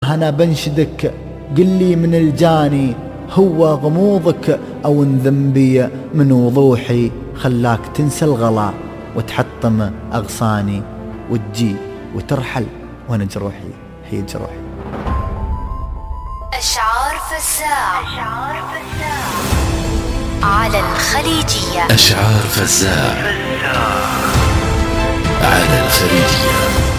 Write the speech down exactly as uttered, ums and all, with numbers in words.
الله أنا بنشدك، قل لي من الجاني هو غموضك أو ان ذنبي من وضوحي خلاك تنسى الغلا وتحطم أغصاني وتجي وترحل وانا جروحي هي جروحي. أشعار فزاع على الخليجية. أشعار فزاع على الخليجية.